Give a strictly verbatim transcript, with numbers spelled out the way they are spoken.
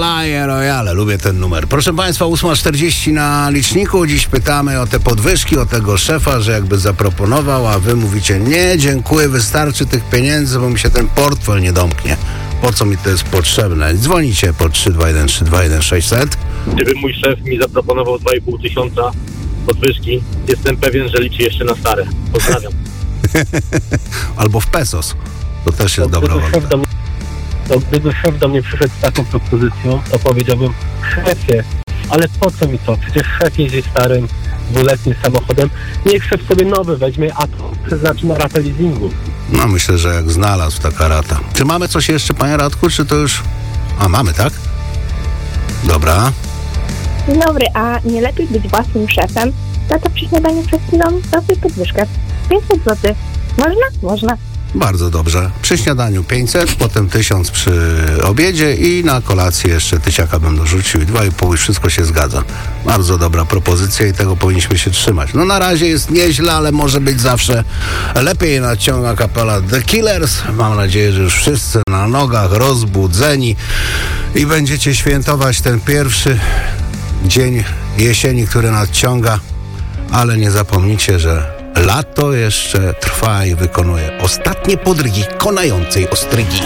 Himalaje Royale. Lubię ten numer. Proszę Państwa, ósma czterdzieści na liczniku. Dziś pytamy o te podwyżki, o tego szefa, że jakby zaproponował, a wy mówicie, nie, dziękuję, wystarczy tych pieniędzy, bo mi się ten portfel nie domknie. Po co mi to jest potrzebne? Dzwonicie po trzy dwa jeden trzy dwa jeden sześćset. Gdyby mój szef mi zaproponował dwa i pół tysiąca podwyżki, jestem pewien, że liczy jeszcze na stare. Pozdrawiam. Albo w pesos. To też jest To dobra gdyby, szef do mnie, to gdyby szef do mnie przyszedł z taką propozycją, to powiedziałbym, szefie, ale po co mi to? Przecież szef jeździ starym, dwuletnim samochodem. Niech szef sobie nowy weźmie, a to przeznaczy na ratę leasingu. No myślę, że jak znalazł taka rata. Czy mamy coś jeszcze, panie Radku, czy to już... A, mamy, tak? Dobra. Dzień dobry, a nie lepiej być własnym szefem? Tato przy śniadaniu przed chwilą dał sobie podwyżkę. pięćset złotych. Można? Można. Bardzo dobrze. Przy śniadaniu pięćset, potem tysiąc przy obiedzie i na kolację jeszcze tysiaka bym dorzucił i dwa i pół i wszystko się zgadza. Bardzo dobra propozycja i tego powinniśmy się trzymać. No na razie jest nieźle, ale może być zawsze lepiej. Nadciąga kapela The Killers. Mam nadzieję, że już wszyscy na nogach, rozbudzeni i będziecie świętować ten pierwszy dzień jesieni, który nadciąga, ale nie zapomnijcie, że lato jeszcze trwa i wykonuje ostatnie podrygi konającej ostrygi.